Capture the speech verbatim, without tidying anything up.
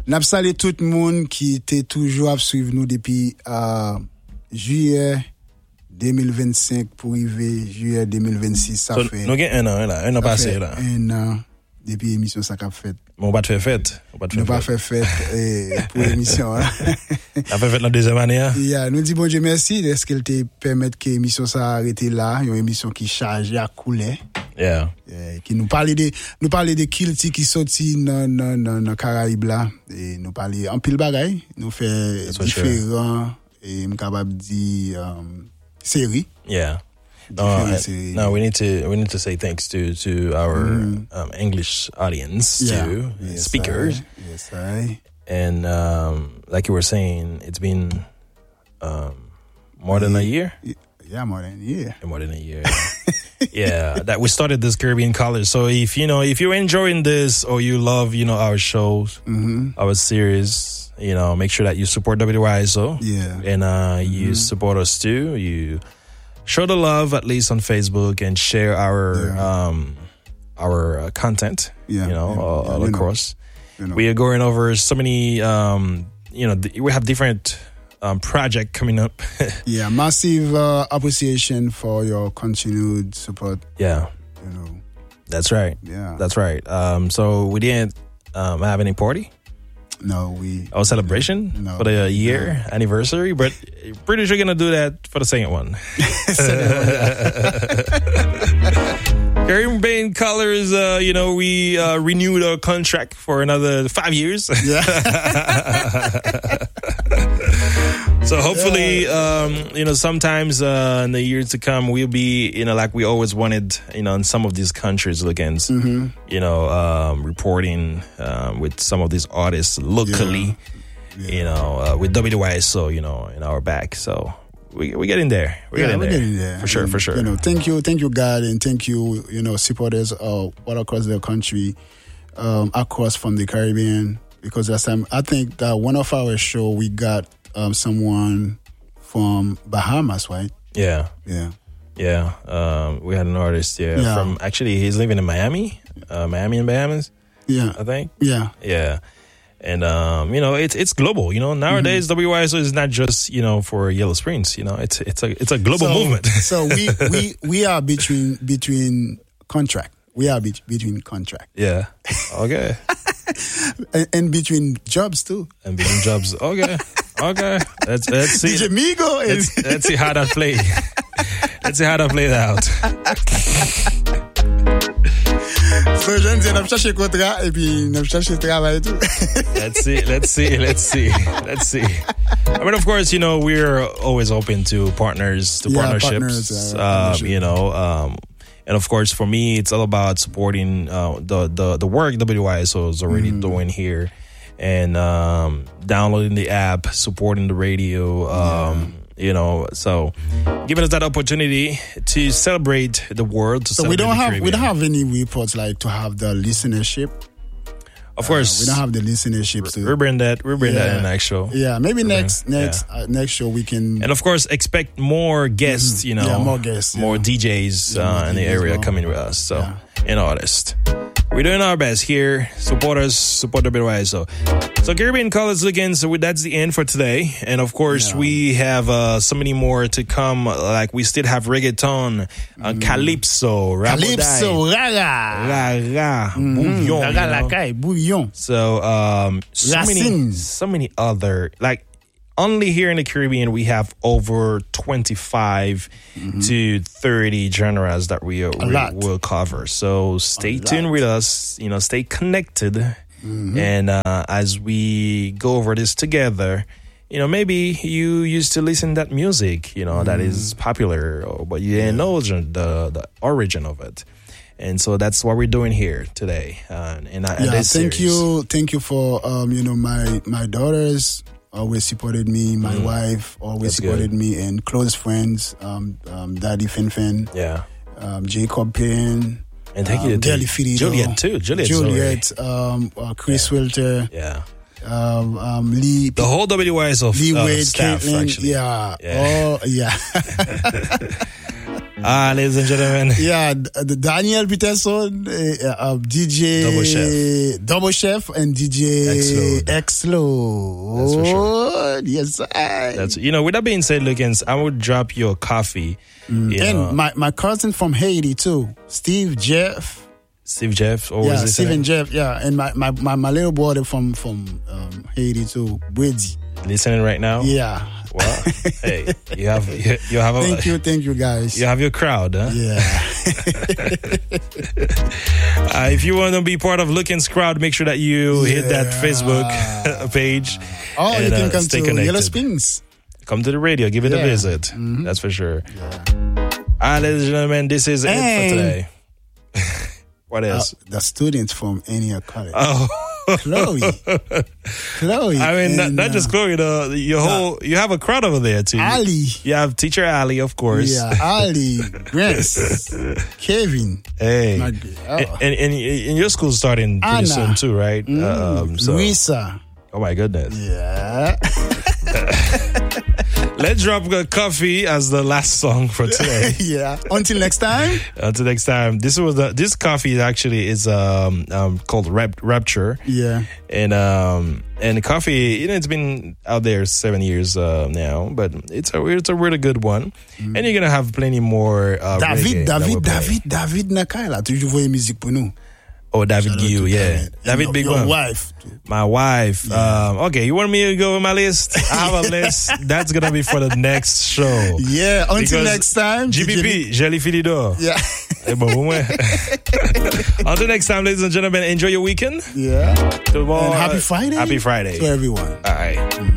N'a salé tout le monde qui était toujours à suivre nous depuis euh, juillet deux mille vingt-cinq pour arriver juillet deux mille vingt-six. Ça so, fait. Nous avons un an, là, un an passé, là. Un an depuis l'émission ça qu'a fait. On va te faire fête. On va te faire fête. pas faire fête eh, pour l'émission. Hein. On va faire fête la deuxième année. Hein? Yeah, nous dit bon Dieu merci. Est-ce qu'elle te permet que l'émission ça arrête là? Une émission qui charge à couler. Yeah. Yeah. Qui nous parlait de nous parlait de Kilti qui sorti dans dans dans dans Caraïbes là et nous parlait en pile bagaille. Nous fait différents et me capable dire um, série. Yeah. No, I, no, we need to we need to say thanks to to our mm. um, English audience yeah. too, yes, speakers. I, yes, I. And um, like you were saying, it's been um, more than a year. Yeah, more than a year. More than a year. Yeah, that we started this Caribbean College. So if you know if you're enjoying this or you love you know our shows, mm-hmm. our series, you know, make sure that you support W Y S O. Yeah, and uh, mm-hmm. you support us too. You show the love at least on Facebook and share our yeah. um our uh, content. Yeah, you know, yeah, all, yeah, all you across. Know, you know. We are going over so many. Um, you know, th- we have different um project coming up. Yeah, massive uh, appreciation for your continued support. Yeah, you know, that's right. Yeah, that's right. Um, so we didn't um have any party. No, we. Our celebration no, for the year no. anniversary, but pretty sure gonna do that for the second one. Caribbean Colors, uh, you know, we uh, renewed our contract for another five years. Yeah. So hopefully, um, you know, sometimes uh, in the years to come, we'll be, you know, like we always wanted, you know, in some of these countries, against, mm-hmm. you know, um, reporting um, with some of these artists locally, yeah. Yeah. you know, uh, with W Y S O, you know, in our back. So we we getting there. We're yeah, getting we're there. getting there for sure, and, for sure. You know, thank you, thank you, God, and thank you, you know, supporters uh, all across the country, um, across from the Caribbean. Because last time, I think that one of our show we got um, someone from Bahamas, right? Yeah, yeah, yeah. Um, we had an artist, yeah, yeah, from actually he's living in Miami, uh, Miami and Bahamas. Yeah, I think. Yeah, yeah. And, um, you know, it's it's global. You know, nowadays, mm-hmm. W Y S O is not just, you know, for Yellow Springs. You know, it's it's a it's a global so, movement. So we, we we are between between contract. We are be- between contract. Yeah. Okay. and, and between jobs too. And between jobs. Okay. Okay. Let's let's see. D J Migo. Let's, let's see how that play. Let's see how that played out. So, je dis, on cherche contrat et puis on cherche travail et tout. Let's see, let's see, let's see, let's see. I mean, of course, you know, we're always open to partners, to yeah, partnerships, partners, uh, um, partnership. you know, um, and of course, for me, it's all about supporting uh, the, the, the work W Y S O is already mm. doing here and um, downloading the app, supporting the radio, um, yeah. You know, so giving us that opportunity to celebrate the world. To so we don't the have Caribbean. we don't have any reports like to have the listenership. Of course, uh, we don't have the listenership. So we'll bring that. We'll bring yeah. that in the next show. Yeah, maybe we'll next bring, next yeah. uh, next show we can. And of course, expect more guests. Mm-hmm. You know, yeah, more guests, more yeah. D Js yeah, uh, more in the D Js area well. coming with us. So, yeah. and artists. We're doing our best here. Support us, support W Y S O. So Caribbean Colors again. So that's the end for today. And of course, yeah. we have uh, so many more to come. Like we still have reggaeton, uh, mm. calypso, calypso, raga, raga, mm-hmm. bouillon, raga la caille, bouillon. So um, so Racines. many, so many other like. Only here in the Caribbean, we have over twenty-five mm-hmm. to thirty genres that we, we will cover. So stay tuned with us, you know, stay connected. Mm-hmm. And uh, as we go over this together, you know, maybe you used to listen to that music, you know, mm-hmm. that is popular, or, but you didn't know the, the origin of it. And so that's what we're doing here today. Uh, in, uh, yeah, this thank series. you. Thank you for, um, you know, my, my daughters. Always supported me. My mm. wife always That's supported good. me, and close friends, um, um, Daddy Finfin, yeah, um, Jacob Payne, and thank um, you, Deli Fidido, Juliet too, Juliet, Juliet, um, uh, Chris yeah. Wilter, yeah, um, um, Lee, the whole W Y S O Lee uh, Wade, staff, Caitlin, actually. yeah, yeah. oh yeah. Ah, ladies and gentlemen. Yeah, the Daniel Peterson, uh, uh, D J Double Chef. Double Chef, and D J X-Lo. That's for sure. Yes, I. That's, you know, with that being said, Lookins, I would drop your coffee. Mm. You and know. my, my cousin from Haiti too, Steve Jeff. Steve Jeff, or yeah, was it Steve and Jeff, yeah, and my, my, my, my little brother from from um, Haiti too, Brady. Listening right now. Yeah. Well, hey, you have you, you have a thank you, thank you guys. You have your crowd, huh? Yeah. uh, if you want to be part of Lookins crowd, make sure that you yeah. hit that Facebook page. Oh, and, you can uh, come to connected. Yellow Springs. Come to the radio, give it yeah. a visit. Mm-hmm. That's for sure. Yeah. All right, ladies and gentlemen, this is and it for today. What else? Uh, the students from Antioch College. Oh. Chloe. Chloe. I mean, and, not, not just Chloe, though. Your whole, you have a crowd over there, too. Ali. You have teacher Ali, of course. Yeah, Ali, Grace, Kevin. Hey. My, oh. and, and, and, and your school's starting pretty Anna. soon, too, right? Mm, um, so. Luisa. Oh, my goodness. Yeah. Let's drop a coffee as the last song for today. Yeah. Until next time. Until next time. This was the, this coffee actually is um, um called Rap, Rapture. Yeah. And um and the coffee, you know, it's been out there seven years uh, now, but it's a it's a really good one. Mm. And you're gonna have plenty more. Uh, David, David, David, David Nakaila. Toujours voyer musique pour nous. Oh, David Guillou, yeah. David, David your, Big your One. wife. Too. My wife. Yeah. Um, okay, you want me to go with my list? I have a list. That's going to be for the next show. Yeah, until because next time. G P P, Jelly Filido. Yeah. Until next time, ladies and gentlemen, enjoy your weekend. Yeah. Tomorrow, and happy Friday. Happy Friday. To everyone. All right.